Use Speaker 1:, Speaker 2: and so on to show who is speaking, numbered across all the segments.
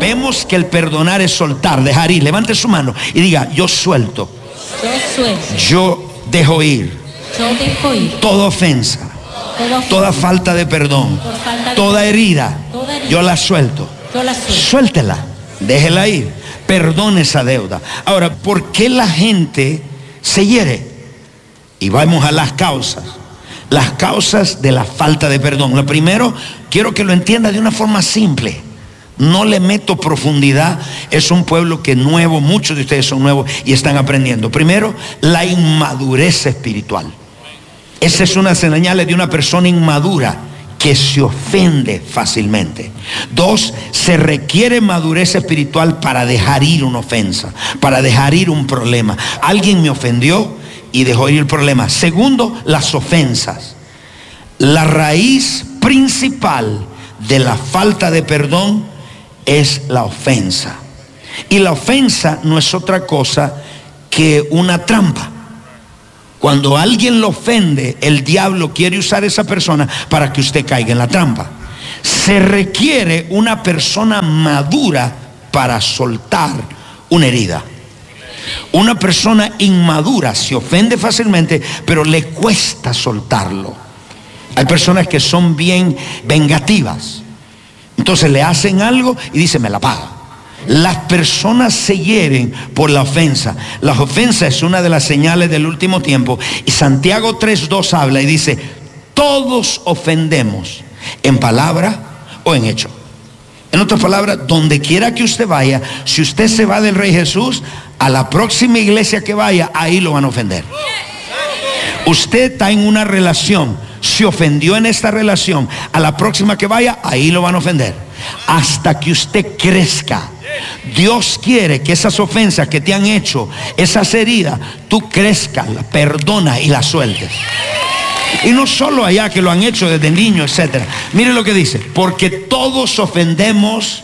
Speaker 1: Sabemos que el perdonar es soltar, dejar ir. Levante su mano y diga: yo suelto. Yo dejo ir. Toda ofensa, toda falta de perdón, toda herida, yo la suelto. Suéltela, déjela ir. Perdone esa deuda. Ahora, ¿por qué la gente se hiere? Y vamos a las causas. Las causas de la falta de perdón. Lo primero, quiero que lo entienda de una forma simple. No le meto profundidad. Es un pueblo que nuevo, muchos de ustedes son nuevos y están aprendiendo. Primero, la inmadurez espiritual. Esa es una señal de una persona inmadura que se ofende fácilmente. Dos, se requiere madurez espiritual para dejar ir una ofensa, para dejar ir un problema. Alguien me ofendió y dejó ir el problema. Segundo, las ofensas. La raíz principal de la falta de perdón es la ofensa. Y la ofensa no es otra cosa que una trampa. Cuando alguien lo ofende, el diablo quiere usar a esa persona para que usted caiga en la trampa. Se requiere una persona madura para soltar una herida. Una persona inmadura se ofende fácilmente, pero le cuesta soltarlo. Hay personas que son bien vengativas. Entonces le hacen algo y dice: me la paga. Las personas se hieren por la ofensa. La ofensa es una de las señales del último tiempo. Y Santiago 3:2 habla y dice: todos ofendemos en palabra o en hecho. En otras palabras, donde quiera que usted vaya, si usted se va del Rey Jesús, a la próxima iglesia que vaya, ahí lo van a ofender. Usted está en una relación, se ofendió en esta relación, a la próxima que vaya, ahí lo van a ofender. Hasta que usted crezca. Dios quiere que esas ofensas que te han hecho, esas heridas, tú crezcas, las perdonas y las sueltes. Y no solo allá que lo han hecho desde niño, etcétera. Mire lo que dice: porque todos ofendemos.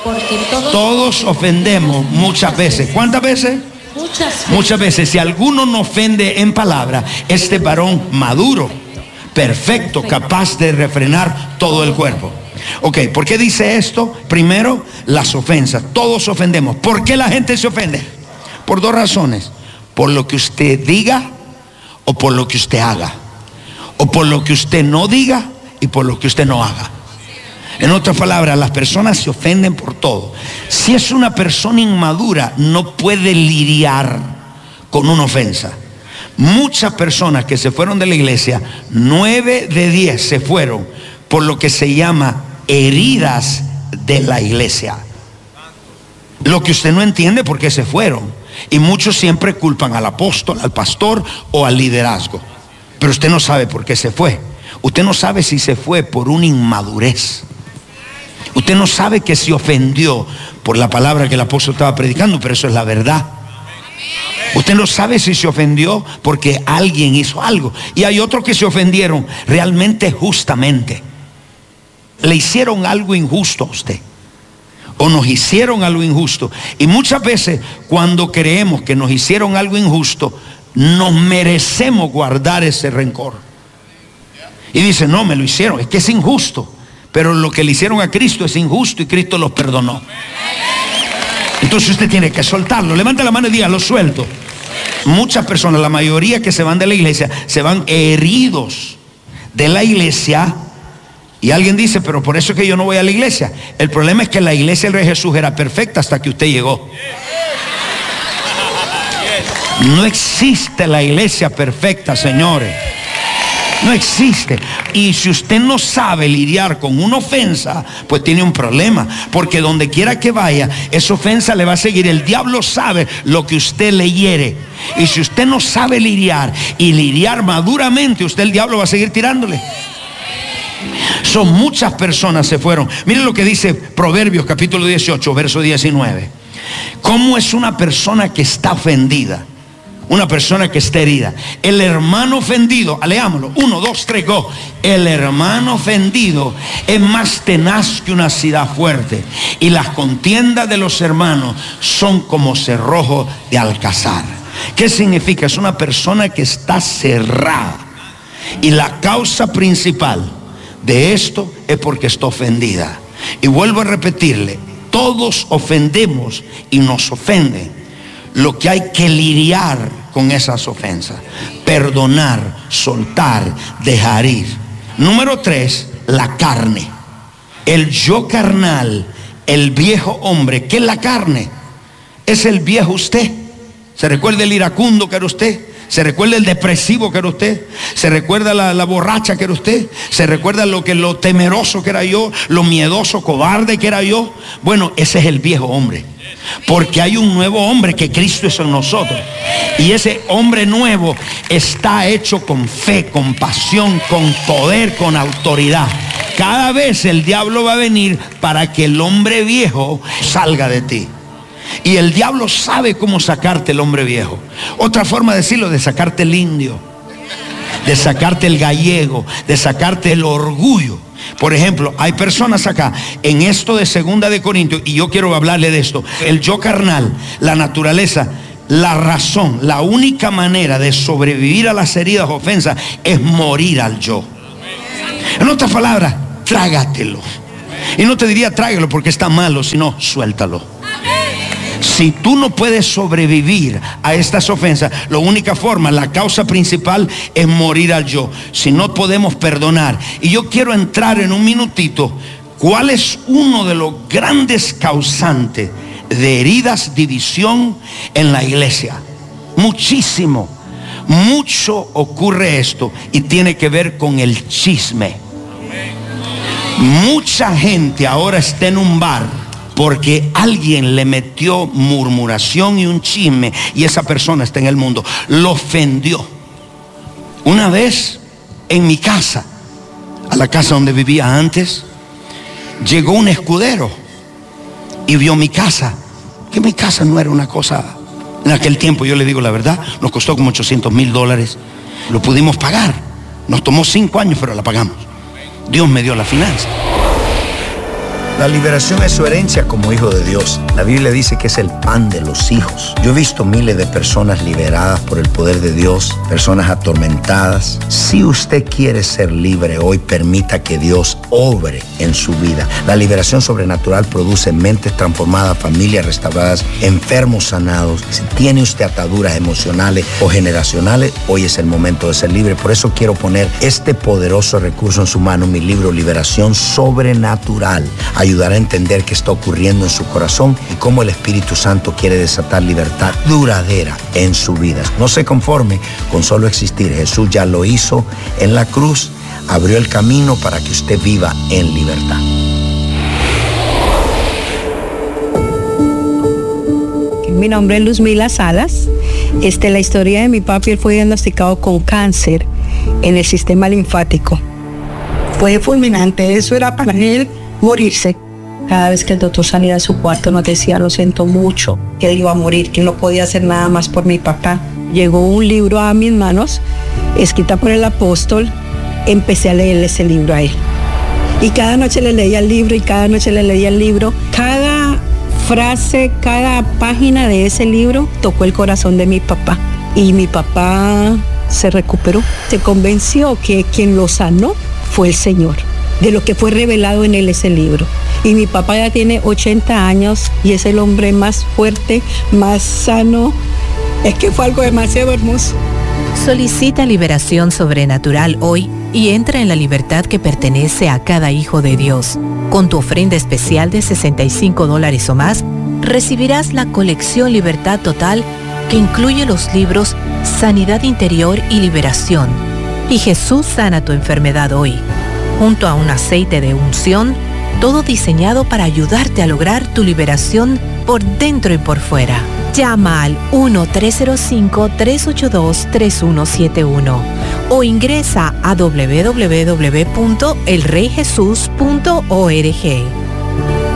Speaker 1: Todos ofendemos muchas veces. ¿Cuántas veces? Muchas veces. Si alguno no ofende en palabra, este varón maduro, perfecto, capaz de refrenar todo el cuerpo. Ok, ¿por qué dice esto? Primero, las ofensas. Todos ofendemos. ¿Por qué la gente se ofende? Por dos razones: por lo que usted diga o por lo que usted haga, o por lo que usted no diga y por lo que usted no haga. En otras palabras, las personas se ofenden por todo. Si es una persona inmadura, no puede lidiar con una ofensa. Muchas personas que se fueron de la iglesia, 9 de 10 se fueron por lo que se llama heridas de la iglesia. Lo que usted no entiende por qué se fueron. Y muchos siempre culpan al apóstol, al pastor o al liderazgo. Pero usted no sabe por qué se fue. Usted no sabe si se fue por una inmadurez. Usted no sabe que se ofendió por la palabra que el apóstol estaba predicando, pero eso es la verdad. Usted no sabe si se ofendió porque alguien hizo algo. Y hay otros que se ofendieron realmente justamente. Le hicieron algo injusto a usted, o nos hicieron algo injusto. Y muchas veces cuando creemos que nos hicieron algo injusto, nos merecemos guardar ese rencor. Y dice: no, me lo hicieron, es que es injusto. Pero lo que le hicieron a Cristo es injusto y Cristo los perdonó. Entonces usted tiene que soltarlo. Levanta la mano y diga: lo suelto. Muchas personas, la mayoría que se van de la iglesia, se van heridos de la iglesia. Y alguien dice: pero por eso es que yo no voy a la iglesia. El problema es que la iglesia del Rey Jesús era perfecta hasta que usted llegó. No existe la iglesia perfecta, señores. No existe. Y si usted no sabe lidiar con una ofensa, pues tiene un problema. Porque donde quiera que vaya, esa ofensa le va a seguir. El diablo sabe lo que usted le hiere. Y si usted no sabe lidiar y lidiar maduramente, usted, el diablo va a seguir tirándole. Son muchas personas se fueron. Miren lo que dice Proverbios capítulo 18, verso 19. ¿Cómo es una persona que está ofendida? Una persona que está herida. El hermano ofendido, leámoslo, 1, 2, 3, go. El hermano ofendido es más tenaz que una ciudad fuerte, y las contiendas de los hermanos son como cerrojo de alcázar. ¿Qué significa? Es una persona que está cerrada, y la causa principal de esto es porque está ofendida. Y vuelvo a repetirle: Todos ofendemos y nos ofenden. Lo que hay que lidiar con esas ofensas: perdonar, soltar, dejar ir. Número 3, la carne. El yo carnal, el viejo hombre. ¿Qué es la carne? Es el viejo usted. ¿Se recuerda el iracundo que era usted? ¿Se recuerda el depresivo que era usted? ¿Se recuerda la borracha que era usted? ¿Se recuerda lo temeroso que era yo? ¿Lo miedoso, cobarde que era yo? Bueno, ese es el viejo hombre. Porque hay un nuevo hombre, que Cristo es en nosotros. Y ese hombre nuevo está hecho con fe, con pasión, con poder, con autoridad. Cada vez el diablo va a venir para que el hombre viejo salga de ti. Y el diablo sabe cómo sacarte el hombre viejo. Otra forma de decirlo, de sacarte el indio, de sacarte el gallego, de sacarte el orgullo. Por ejemplo, hay personas acá en esto de 2 de Corintios, y yo quiero hablarle de esto. El yo carnal, la naturaleza, la razón, la única manera de sobrevivir a las heridas o ofensas es morir al yo. En otras palabras, trágatelo. Y no te diría trágalo porque está malo, sino suéltalo. Si tú no puedes sobrevivir a estas ofensas, la única forma, la causa principal es morir al yo. Si no podemos perdonar. Y yo quiero entrar en un minutito, ¿cuál es uno de los grandes causantes de heridas, división en la iglesia? Muchísimo. Mucho ocurre esto y tiene que ver con el chisme. Mucha gente ahora está en un bar porque alguien le metió murmuración y un chisme, y esa persona está en el mundo. Lo ofendió. Una vez en mi casa, a la casa donde vivía antes, llegó un escudero y vio mi casa. Que mi casa no era una cosa. En aquel tiempo, yo le digo la verdad, nos costó como $800,000. Lo pudimos pagar. Nos tomó 5 años, pero la pagamos. Dios me dio la finanza.
Speaker 2: La liberación es su herencia como hijo de Dios. La Biblia dice que es el pan de los hijos. Yo he visto miles de personas liberadas por el poder de Dios, personas atormentadas. Si usted quiere ser libre hoy, permita que Dios obre en su vida. La liberación sobrenatural produce mentes transformadas, familias restauradas, enfermos sanados. Si tiene usted ataduras emocionales o generacionales, hoy es el momento de ser libre. Por eso quiero poner este poderoso recurso en su mano, mi libro Liberación Sobrenatural. Ayudará a entender qué está ocurriendo en su corazón y cómo el Espíritu Santo quiere desatar libertad duradera en su vida. No se conforme con solo existir. Jesús ya lo hizo en la cruz, abrió el camino para que usted viva en libertad.
Speaker 3: Mi nombre es Luzmila Salas. La historia de mi papi, él fue diagnosticado con cáncer en el sistema linfático. Fue fulminante, eso era para él morirse. Cada vez que el doctor salía de su cuarto nos decía: lo siento mucho, que él iba a morir, que él no podía hacer nada más por mi papá. Llegó un libro a mis manos, escrita por el apóstol. Empecé a leerle ese libro a él. Y cada noche le leía el libro, y cada noche le leía el libro. Cada frase, cada página de ese libro tocó el corazón de mi papá. Y mi papá se recuperó. Se convenció que quien lo sanó fue el Señor, de lo que fue revelado en él ese libro. Y mi papá ya tiene 80 años y es el hombre más fuerte, más sano. Es que fue algo demasiado hermoso.
Speaker 4: Solicita liberación sobrenatural hoy y entra en la libertad que pertenece a cada hijo de Dios. Con tu ofrenda especial de $65 o más, recibirás la colección Libertad Total, que incluye los libros Sanidad Interior y Liberación y Jesús sana tu enfermedad hoy, junto a un aceite de unción, todo diseñado para ayudarte a lograr tu liberación por dentro y por fuera. Llama al 1-305-382-3171 o ingresa a www.elreyjesus.org.